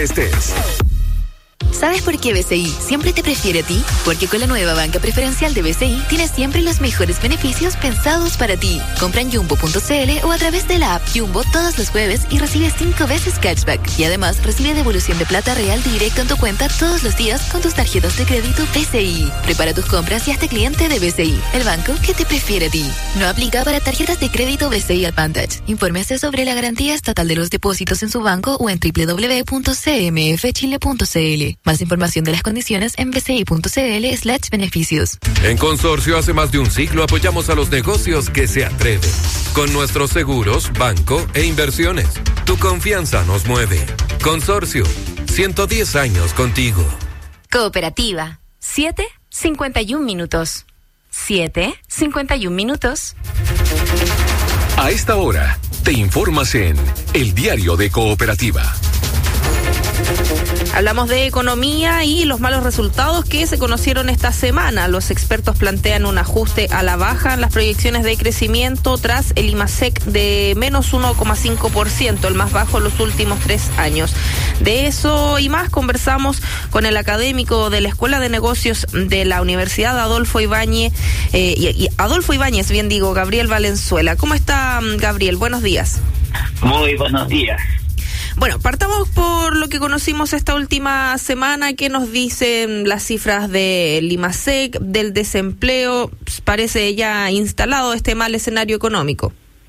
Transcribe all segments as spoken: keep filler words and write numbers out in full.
donde estés. ¿Sabes por qué B C I siempre te prefiere a ti? Porque con la nueva banca preferencial de B C I tienes siempre los mejores beneficios pensados para ti. Compra en jumbo punto c l o a través de la app Jumbo todos los jueves y recibe cinco veces cashback. Y además recibe devolución de plata real directo en tu cuenta todos los días con tus tarjetas de crédito B C I. Prepara tus compras y hazte cliente de B C I, el banco que te prefiere a ti. No aplica para tarjetas de crédito B C I Advantage. Infórmese sobre la garantía estatal de los depósitos en su banco o en doble u doble u doble u punto c m f chile punto c l. Más información de las condiciones en bci.cl slash beneficios. En Consorcio hace más de un siglo apoyamos a los negocios que se atreven. Con nuestros seguros, banco e inversiones. Tu confianza nos mueve. Consorcio, ciento diez años contigo. Cooperativa, siete cincuenta y un minutos. siete cincuenta y un minutos. A esta hora, te informas en El Diario de Cooperativa. Hablamos de economía y los malos resultados que se conocieron esta semana. Los expertos plantean un ajuste a la baja en las proyecciones de crecimiento tras el IMASEC de menos uno coma cinco por ciento, el más bajo en los últimos tres años. De eso y más conversamos con el académico de la Escuela de Negocios de la Universidad Adolfo Ibáñez, eh, y, y Adolfo Ibáñez, bien digo, Gabriel Valenzuela. ¿Cómo está, Gabriel? Buenos días. Muy buenos días. Bueno, partamos por lo que conocimos esta última semana. ¿Qué nos dicen las cifras del IMASEC, del desempleo? Pues parece ya instalado este mal escenario económico.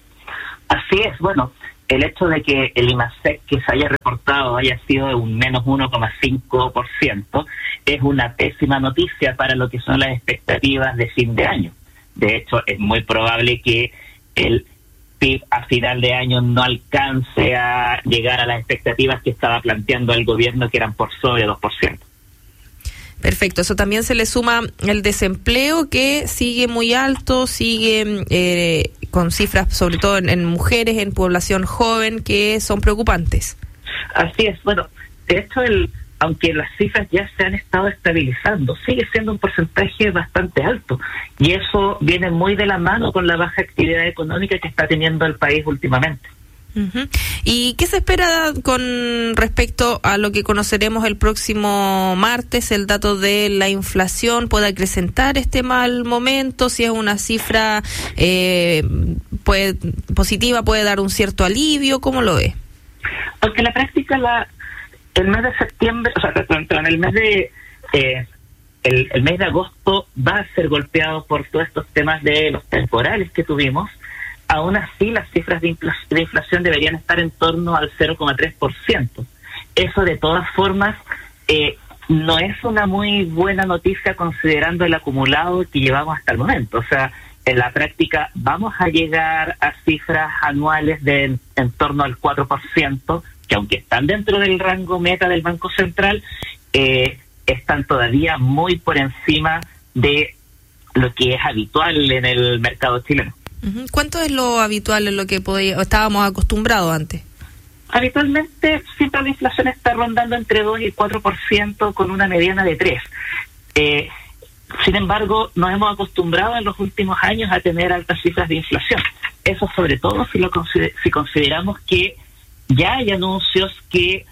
Así es, bueno, el hecho de que el IMASEC que se haya reportado haya sido de un menos uno coma cinco por ciento es una pésima noticia para lo que son las expectativas de fin de año. De hecho, es muy probable que el P I B a final de año no alcance a llegar a las expectativas que estaba planteando el gobierno, que eran por sobre dos por ciento. Perfecto, eso también se le suma el desempleo, que sigue muy alto, sigue eh, con cifras sobre todo en, en mujeres, en población joven, que son preocupantes. Así es, bueno, de hecho, el aunque las cifras ya se han estado estabilizando, sigue siendo un porcentaje bastante alto, y eso viene muy de la mano con la baja actividad económica que está teniendo el país últimamente. Uh-huh. ¿Y qué se espera con respecto a lo que conoceremos el próximo martes, el dato de la inflación? ¿Puede acrecentar este mal momento? Si es una cifra eh, puede, positiva, ¿puede dar un cierto alivio? ¿Cómo lo ve? Porque en la práctica la el mes de septiembre, o sea, en el mes de eh, el, el mes de agosto va a ser golpeado por todos estos temas de los temporales que tuvimos. Aún así, las cifras de, infla, de inflación deberían estar en torno al cero coma tres por ciento. Eso, de todas formas, eh, no es una muy buena noticia considerando el acumulado que llevamos hasta el momento. O sea, en la práctica vamos a llegar a cifras anuales de en, en torno al cuatro por ciento, que aunque están dentro del rango meta del Banco Central, eh, están todavía muy por encima de lo que es habitual en el mercado chileno. Uh-huh. ¿Cuánto es lo habitual en lo que podía, estábamos acostumbrados antes? Habitualmente siempre la inflación está rondando entre dos y cuatro por ciento con una mediana de tres. Eh, sin embargo, nos hemos acostumbrado en los últimos años a tener altas cifras de inflación. Eso sobre todo si, lo consider- si consideramos que ya hay anuncios que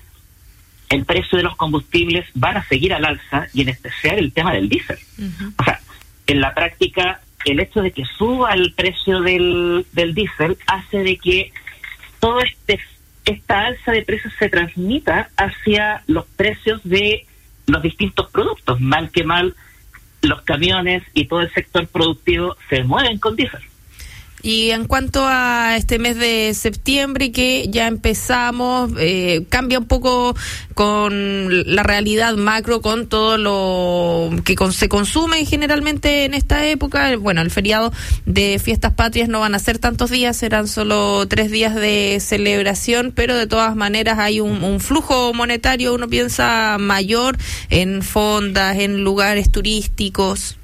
el precio de los combustibles van a seguir al alza, y en especial el tema del diésel. Uh-huh. O sea, en la práctica, el hecho de que suba el precio del, del diésel hace de que todo este esta alza de precios se transmita hacia los precios de los distintos productos. Mal que mal, los camiones y todo el sector productivo se mueven con diésel. Y en cuanto a este mes de septiembre, que ya empezamos, eh, cambia un poco con la realidad macro, con todo lo que con, se consume generalmente en esta época. Bueno, el feriado de Fiestas Patrias no van a ser tantos días, serán solo tres días de celebración, pero de todas maneras hay un, un flujo monetario, uno piensa, mayor en fondas, en lugares turísticos.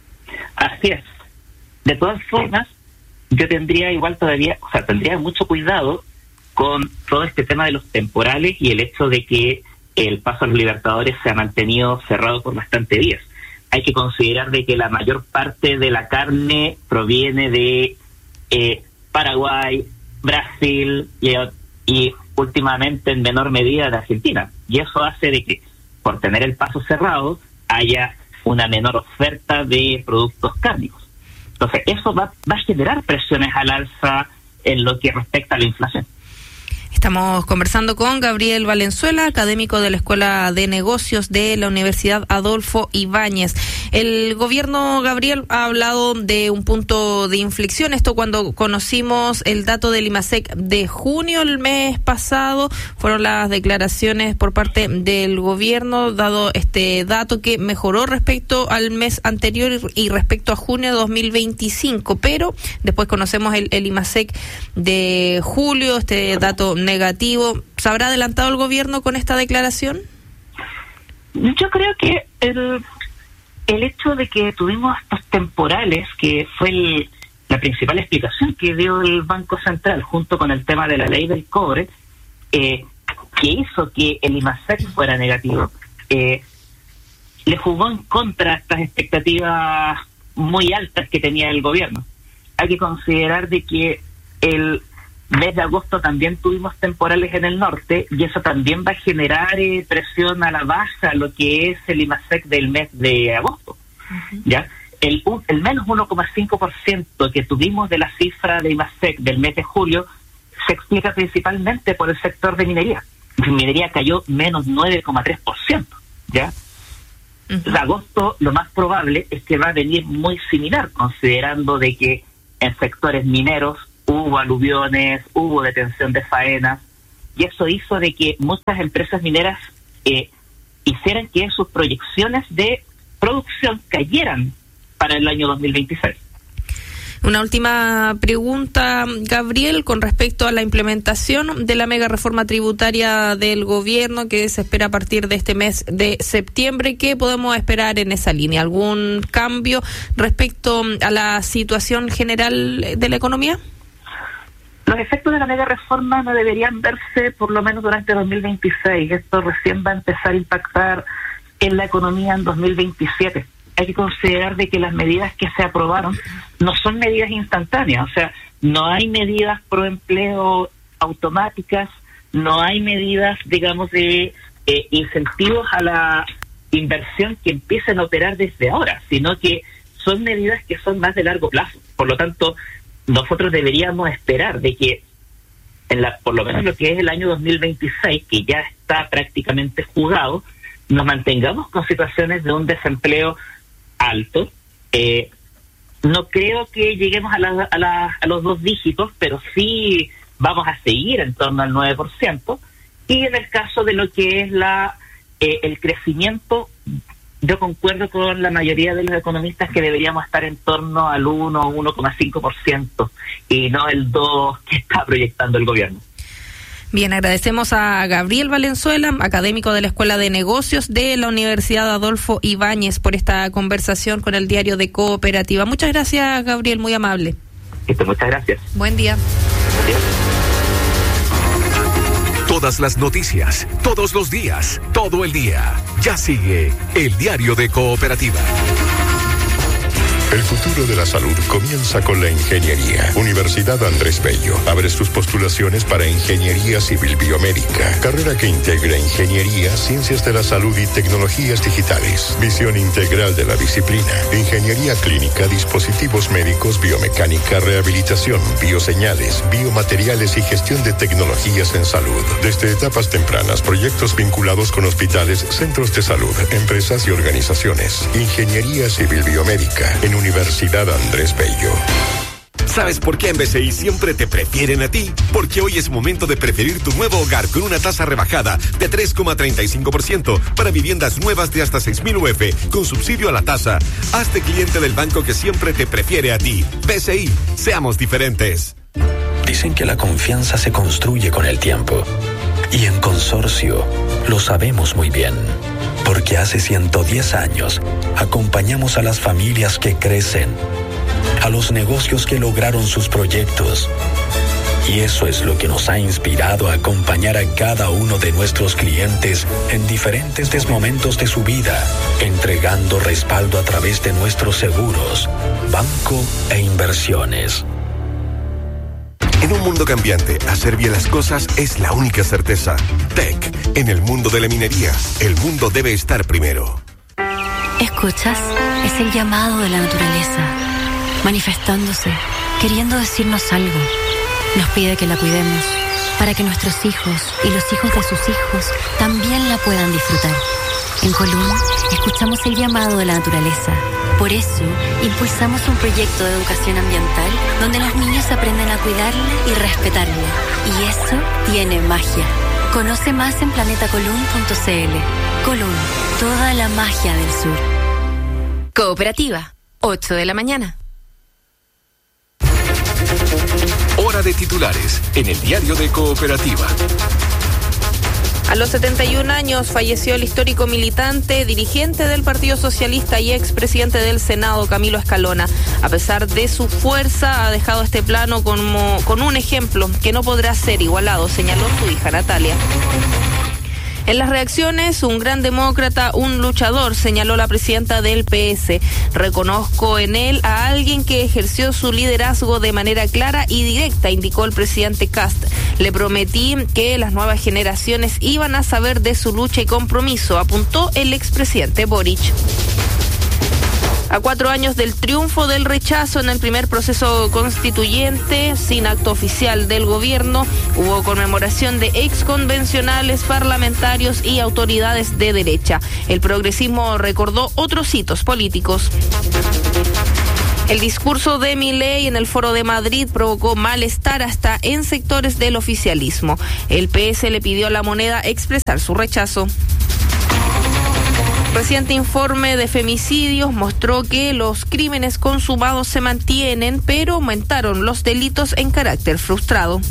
Así es. De todas formas, yo tendría igual todavía, o sea, tendría mucho cuidado con todo este tema de los temporales y el hecho de que el paso a los Libertadores se ha mantenido cerrado por bastante días. Hay que considerar de que la mayor parte de la carne proviene de eh, Paraguay, Brasil y, y últimamente en menor medida de Argentina. Y eso hace de que, por tener el paso cerrado, haya una menor oferta de productos cárnicos. Entonces, eso va, va a generar presiones al alza en lo que respecta a la inflación. Estamos conversando con Gabriel Valenzuela, académico de la Escuela de Negocios de la Universidad Adolfo Ibáñez. El gobierno, Gabriel, ha hablado de un punto de inflexión. Esto cuando conocimos el dato del IMASEC de junio, el mes pasado, fueron las declaraciones por parte del gobierno, dado este dato que mejoró respecto al mes anterior y respecto a junio de dos mil veinticinco. Pero después conocemos el, el IMASEC de julio, este dato negativo. ¿Se habrá adelantado el gobierno con esta declaración? Yo creo que el, el hecho de que tuvimos estos temporales, que fue el, la principal explicación que dio el Banco Central junto con el tema de la ley del cobre, eh, que hizo que el IMASEC fuera negativo, eh, le jugó en contra estas expectativas muy altas que tenía el gobierno. Hay que considerar de que el mes de agosto también tuvimos temporales en el norte y eso también va a generar eh, presión a la baja lo que es el IMASEC del mes de agosto. Uh-huh. ¿Ya? El, el menos uno coma cinco por ciento que tuvimos de la cifra de IMASEC del mes de julio se explica principalmente por el sector de minería. La minería cayó menos nueve coma tres por ciento. ¿Ya? Uh-huh. Agosto lo más probable es que va a venir muy similar, considerando de que en sectores mineros hubo aluviones, hubo detención de faenas, y eso hizo de que muchas empresas mineras eh, hicieran que sus proyecciones de producción cayeran para el año dos mil veintiséis. Una última pregunta, Gabriel, con respecto a la implementación de la mega reforma tributaria del gobierno que se espera a partir de este mes de septiembre. ¿Qué podemos esperar en esa línea? ¿Algún cambio respecto a la situación general de la economía? Los efectos de la mega reforma no deberían verse por lo menos durante dos mil veintiséis. Esto recién va a empezar a impactar en la economía en dos mil veintisiete. Hay que considerar de que las medidas que se aprobaron no son medidas instantáneas. O sea, no hay medidas pro empleo automáticas, no hay medidas, digamos, de eh, incentivos a la inversión que empiecen a operar desde ahora, sino que son medidas que son más de largo plazo. Por lo tanto, nosotros deberíamos esperar de que, en la, por lo menos lo que es el año dos mil veintiséis, que ya está prácticamente jugado, nos mantengamos con situaciones de un desempleo alto. Eh, no creo que lleguemos a, la, a, la, a los dos dígitos, pero sí vamos a seguir en torno al nueve por ciento. Y en el caso de lo que es la eh, el crecimiento, yo concuerdo con la mayoría de los economistas que deberíamos estar en torno al uno o uno coma cinco por ciento y no el dos por ciento que está proyectando el gobierno. Bien, agradecemos a Gabriel Valenzuela, académico de la Escuela de Negocios de la Universidad Adolfo Ibáñez, por esta conversación con el diario de Cooperativa. Muchas gracias, Gabriel, muy amable. Esto, muchas gracias. Buen día. Buen día. Todas las noticias, todos los días, todo el día. Ya sigue el diario de Cooperativa. El futuro de la salud comienza con la ingeniería. Universidad Andrés Bello abre sus postulaciones para Ingeniería Civil Biomédica, carrera que integra ingeniería, ciencias de la salud y tecnologías digitales. Visión integral de la disciplina. Ingeniería clínica, dispositivos médicos, biomecánica, rehabilitación, bioseñales, biomateriales y gestión de tecnologías en salud. Desde etapas tempranas, proyectos vinculados con hospitales, centros de salud, empresas y organizaciones. Ingeniería Civil Biomédica en Universidad Andrés Bello. ¿Sabes por qué en B C I siempre te prefieren a ti? Porque hoy es momento de preferir tu nuevo hogar con una tasa rebajada de tres coma treinta y cinco por ciento para viviendas nuevas de hasta seis mil U F con subsidio a la tasa. Hazte cliente del banco que siempre te prefiere a ti. B C I, seamos diferentes. Dicen que la confianza se construye con el tiempo. Y en Consorcio lo sabemos muy bien. Porque hace ciento diez años acompañamos a las familias que crecen, a los negocios que lograron sus proyectos. Y eso es lo que nos ha inspirado a acompañar a cada uno de nuestros clientes en diferentes momentos de su vida, entregando respaldo a través de nuestros seguros, banco e inversiones. En un mundo cambiante, hacer bien las cosas es la única certeza. T E C, en el mundo de la minería, el mundo debe estar primero. ¿Escuchas? Es el llamado de la naturaleza, manifestándose, queriendo decirnos algo. Nos pide que la cuidemos, para que nuestros hijos y los hijos de sus hijos también la puedan disfrutar. En Colún, escuchamos el llamado de la naturaleza. Por eso, impulsamos un proyecto de educación ambiental donde los niños aprenden a cuidarla y respetarla. Y eso tiene magia. Conoce más en planeta colún punto c l. Colún, toda la magia del sur. Cooperativa, ocho de la mañana. Hora de titulares en el diario de Cooperativa. A los setenta y un años falleció el histórico militante, dirigente del Partido Socialista y expresidente del Senado, Camilo Escalona. A pesar de su fuerza, ha dejado este plano como, con un ejemplo que no podrá ser igualado, señaló su hija Natalia. En las reacciones, un gran demócrata, un luchador, señaló la presidenta del P S. Reconozco en él a alguien que ejerció su liderazgo de manera clara y directa, indicó el presidente Kast. Le prometí que las nuevas generaciones iban a saber de su lucha y compromiso, apuntó el expresidente Boric. A cuatro años del triunfo del rechazo en el primer proceso constituyente, sin acto oficial del gobierno, hubo conmemoración de exconvencionales, parlamentarios y autoridades de derecha. El progresismo recordó otros hitos políticos. El discurso de Milei en el Foro de Madrid provocó malestar hasta en sectores del oficialismo. El P S le pidió a la moneda expresar su rechazo. Reciente informe de femicidios mostró que los crímenes consumados se mantienen, pero aumentaron los delitos en carácter frustrado.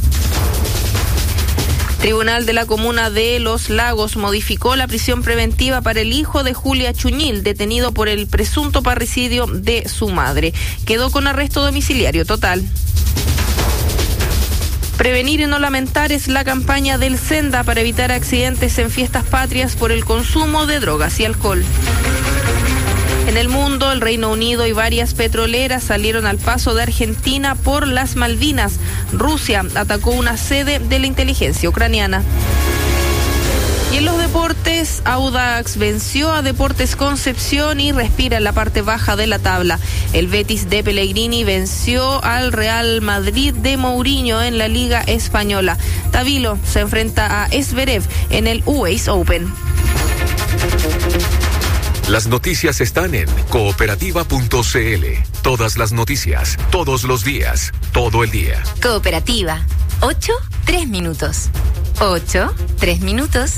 Tribunal de la Comuna de Los Lagos modificó la prisión preventiva para el hijo de Julia Chuñil, detenido por el presunto parricidio de su madre. Quedó con arresto domiciliario total. Prevenir y no lamentar es la campaña del Senda para evitar accidentes en fiestas patrias por el consumo de drogas y alcohol. En el mundo, el Reino Unido y varias petroleras salieron al paso de Argentina por las Malvinas. Rusia atacó una sede de la inteligencia ucraniana. Y en los deportes, Audax venció a Deportes Concepción y respira en la parte baja de la tabla. El Betis de Pellegrini venció al Real Madrid de Mourinho en la Liga Española. Tavilo se enfrenta a Zverev en el U S Open. Las noticias están en cooperativa punto c l. Todas las noticias, todos los días, todo el día. Cooperativa, ocho, tres minutos. ocho, tres minutos.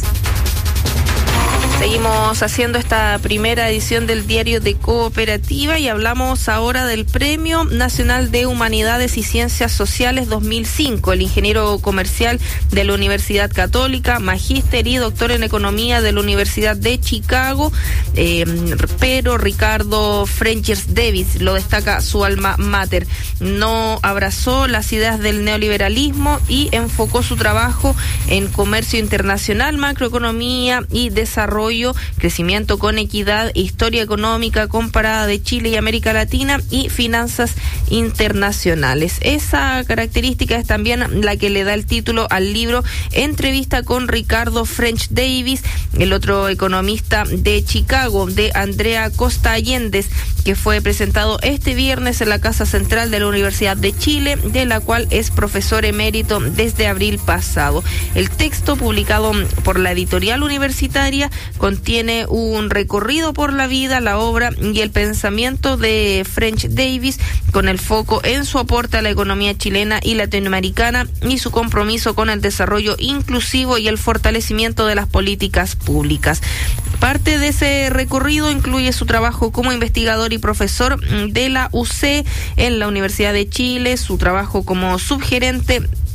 Seguimos haciendo esta primera edición del diario de Cooperativa y hablamos ahora del Premio Nacional de Humanidades y Ciencias Sociales dos mil cinco. El ingeniero comercial de la Universidad Católica, magíster y doctor en Economía de la Universidad de Chicago, eh, pero Ricardo Frenchers Davis lo destaca su alma mater. No abrazó las ideas del neoliberalismo y enfocó su trabajo en comercio internacional, macroeconomía y desarrollo, crecimiento con equidad, historia económica comparada de Chile y América Latina y finanzas internacionales. Esa característica es también la que le da el título al libro Entrevista con Ricardo French Davis, el otro economista de Chicago, de Andrea Costa Allendez, que fue presentado este viernes en la Casa Central de la Universidad de Chile, de la cual es profesor emérito desde abril pasado. El texto, publicado por la editorial universitaria, contiene un recorrido por la vida, la obra y el pensamiento de French Davis, con el foco en su aporte a la economía chilena y latinoamericana y su compromiso con el desarrollo inclusivo y el fortalecimiento de las políticas públicas. Parte de ese recorrido incluye su trabajo como investigador y profesor de la U C en la Universidad de Chile, su trabajo como subgerente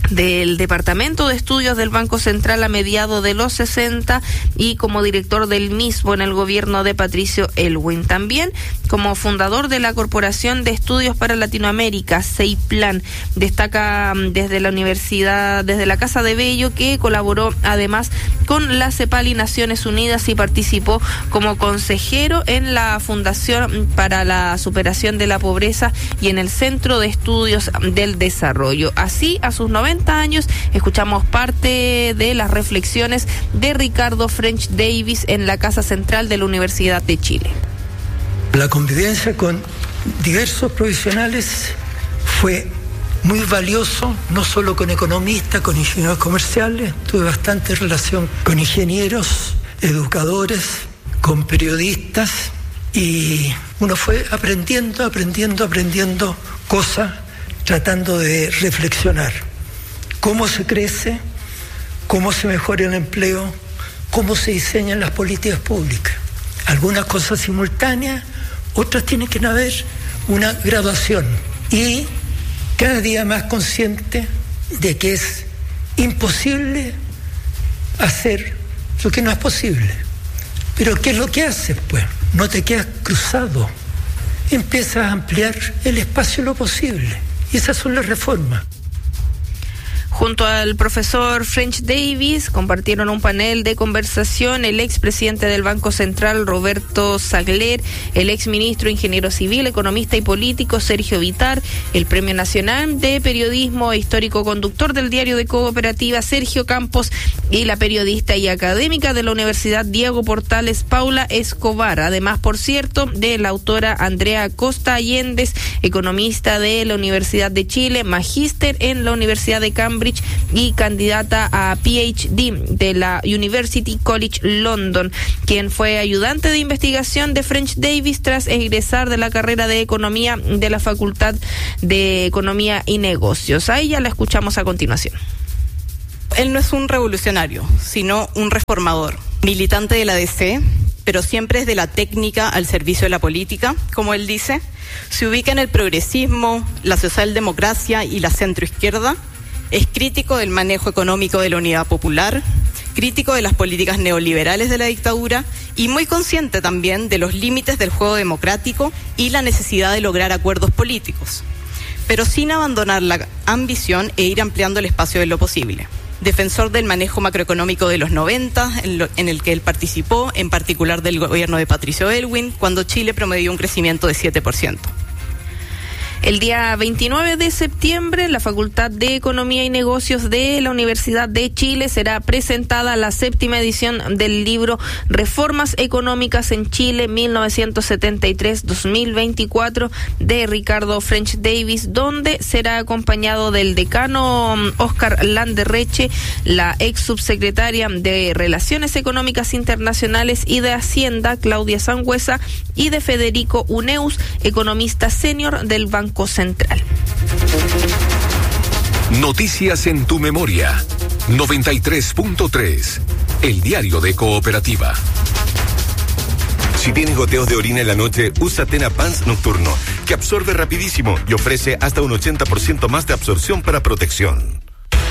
del Departamento de Estudios del Banco Central a mediados de los sesenta y como director del mismo en el gobierno de Patricio Aylwin. También como fundador de la Corporación de Estudios para Latinoamérica, CEIPLAN. Destaca desde la Universidad, desde la Casa de Bello, que colaboró además con la CEPAL y Naciones Unidas y participó como consejero en la Fundación para la Superación de la Pobreza y en el Centro de Estudios del Desarrollo. Así, a sus noventa años, escuchamos parte de las reflexiones de Ricardo French Davis en la Casa Central de la Universidad de Chile. La convivencia con diversos profesionales fue muy valioso, no solo con economistas, con ingenieros comerciales, tuve bastante relación con ingenieros, educadores, con periodistas, y uno fue aprendiendo, aprendiendo, aprendiendo cosas, tratando de reflexionar. Cómo se crece, cómo se mejora el empleo, cómo se diseñan las políticas públicas. Algunas cosas simultáneas, otras tienen que haber una graduación. Y cada día más consciente de que es imposible hacer lo que no es posible. Pero ¿qué es lo que haces, pues? No te quedas cruzado. Empiezas a ampliar el espacio lo posible. Y esas son las reformas. Junto al profesor French Davis compartieron un panel de conversación el expresidente del Banco Central, Roberto Sagler, el exministro, ingeniero civil, economista y político, Sergio Vitar, el Premio Nacional de Periodismo e histórico conductor del Diario de Cooperativa, Sergio Campos, y la periodista y académica de la Universidad Diego Portales, Paula Escobar. Además, por cierto, de la autora Andrea Costa Allendez, economista de la Universidad de Chile, magíster en la Universidad de Cambridge y candidata a P H D de la University College London, quien fue ayudante de investigación de French Davis tras egresar de la carrera de Economía de la Facultad de Economía y Negocios. A ella la escuchamos a continuación. Él no es un revolucionario, sino un reformador, militante de la D C, pero siempre es de la técnica al servicio de la política, como él dice. Se ubica en el progresismo, la socialdemocracia y la centroizquierda. Es crítico del manejo económico de la Unidad Popular, crítico de las políticas neoliberales de la dictadura y muy consciente también de los límites del juego democrático y la necesidad de lograr acuerdos políticos, pero sin abandonar la ambición e ir ampliando el espacio de lo posible. Defensor del manejo macroeconómico de los noventa, en, lo, en el que él participó, en particular del gobierno de Patricio Aylwin, cuando Chile promedió un crecimiento de siete por ciento. El día veintinueve de septiembre, la Facultad de Economía y Negocios de la Universidad de Chile será presentada la séptima edición del libro Reformas Económicas en Chile mil novecientos setenta y tres a dos mil veinticuatro de Ricardo French Davis, donde será acompañado del decano Oscar Landerreche, la ex subsecretaria de Relaciones Económicas Internacionales y de Hacienda, Claudia Sangüesa, y de Federico Uneus, economista senior del Banco Central. Noticias en tu memoria. noventa y tres punto tres. El diario de Cooperativa. Si tienes goteos de orina en la noche, usa Tena Pants Nocturno, que absorbe rapidísimo y ofrece hasta un ochenta por ciento más de absorción para protección.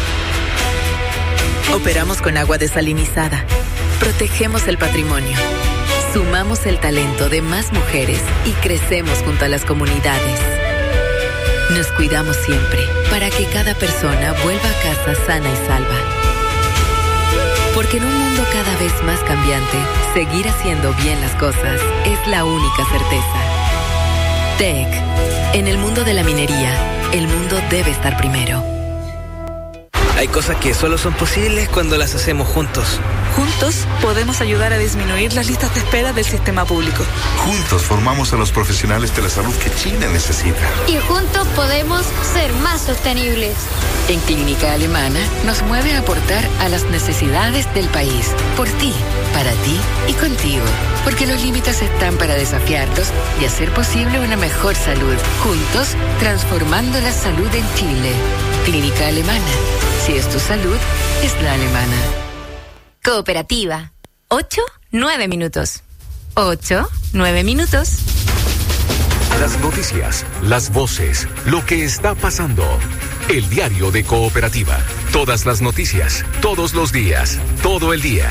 Operamos con agua desalinizada. Protegemos el patrimonio. Sumamos el talento de más mujeres y crecemos junto a las comunidades. Nos cuidamos siempre para que cada persona vuelva a casa sana y salva. Porque en un mundo cada vez más cambiante, seguir haciendo bien las cosas es la única certeza. T E C. En el mundo de la minería, el mundo debe estar primero. Hay cosas que solo son posibles cuando las hacemos juntos. Juntos podemos ayudar a disminuir las listas de espera del sistema público. Juntos formamos a los profesionales de la salud que Chile necesita. Y juntos podemos ser más sostenibles. En Clínica Alemana nos mueve a aportar a las necesidades del país. Por ti, para ti y contigo. Porque los límites están para desafiarlos y hacer posible una mejor salud. Juntos, transformando la salud en Chile. Clínica Alemana. Si es tu salud, es la alemana. Cooperativa. Ocho, nueve minutos. Ocho, nueve minutos. Las noticias, las voces, lo que está pasando. El diario de Cooperativa. Todas las noticias, todos los días, todo el día.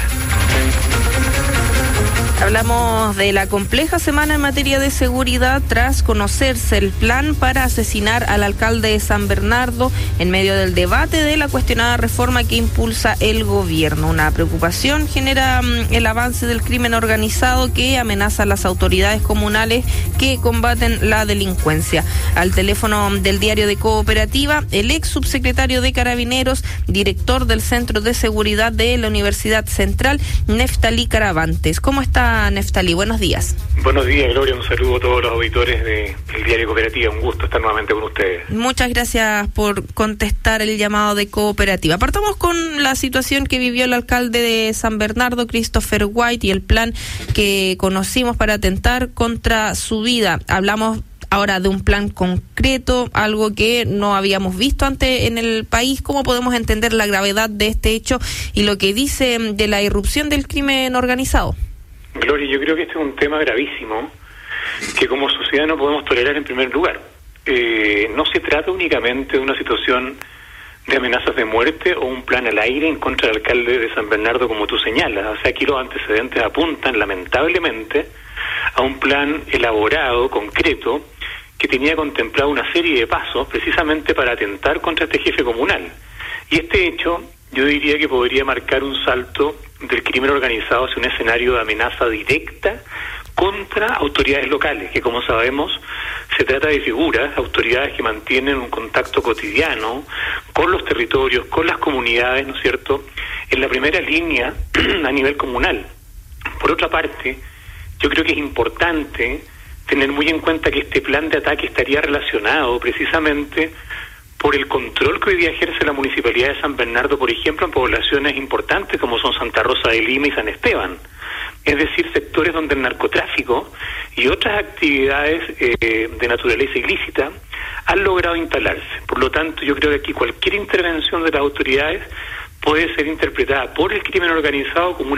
Hablamos de la compleja semana en materia de seguridad tras conocerse el plan para asesinar al alcalde de San Bernardo en medio del debate de la cuestionada reforma que impulsa el gobierno. Una preocupación genera um, el avance del crimen organizado que amenaza a las autoridades comunales que combaten la delincuencia. Al teléfono del diario de Cooperativa, el ex subsecretario de Carabineros, director del Centro de Seguridad de la Universidad Central, Neftalí Caravantes. ¿Cómo está, Neftalí? Buenos días. Buenos días, Gloria. Un saludo a todos los auditores de, del diario Cooperativa. Un gusto estar nuevamente con ustedes. Muchas gracias por contestar el llamado de Cooperativa. Partamos con la situación que vivió el alcalde de San Bernardo, Christopher White, y el plan que conocimos para atentar contra su vida. Hablamos ahora de un plan concreto, algo que no habíamos visto antes en el país. ¿Cómo podemos entender la gravedad de este hecho y lo que dice de la irrupción del crimen organizado? Gloria, yo creo que este es un tema gravísimo que como sociedad no podemos tolerar en primer lugar. Eh, no se trata únicamente de una situación de amenazas de muerte o un plan al aire en contra del alcalde de San Bernardo, como tú señalas. O sea, aquí los antecedentes apuntan, lamentablemente, a un plan elaborado, concreto, que tenía contemplado una serie de pasos precisamente para atentar contra este jefe comunal. Y este hecho, yo diría que podría marcar un salto del crimen organizado hacia un escenario de amenaza directa contra autoridades locales, que como sabemos se trata de figuras, autoridades que mantienen un contacto cotidiano con los territorios, con las comunidades, ¿no es cierto?, en la primera línea a nivel comunal. Por otra parte, yo creo que es importante tener muy en cuenta que este plan de ataque estaría relacionado precisamente por el control que hoy día ejerce la Municipalidad de San Bernardo, por ejemplo, en poblaciones importantes como son Santa Rosa de Lima y San Esteban. Es decir, sectores donde el narcotráfico y otras actividades eh, de naturaleza ilícita han logrado instalarse. Por lo tanto, yo creo que aquí cualquier intervención de las autoridades puede ser interpretada por el crimen organizado como una